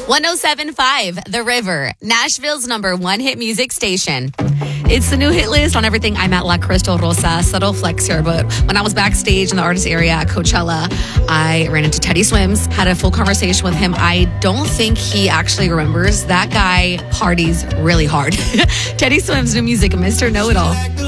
107.5 The River, Nashville's #1 hit music station. It's the new hit list on everything. I'm at La Crystal Rosa. Subtle flex here, but when I was backstage in the artist area at Coachella, I ran into Teddy Swims, had a full conversation with him. I don't think he actually remembers. That guy parties really hard. Teddy Swims' new music, Mr. Know-It-All.